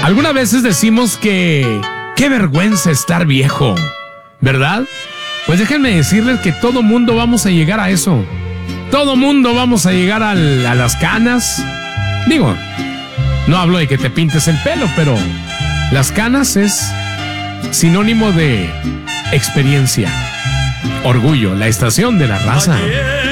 Algunas veces decimos que qué vergüenza estar viejo, ¿verdad? Pues déjenme decirles que todo mundo vamos a llegar a eso. Todo mundo vamos a llegar a las canas. Digo, no hablo de que te pintes el pelo, pero las canas es sinónimo de experiencia. Orgullo, la estación de la raza.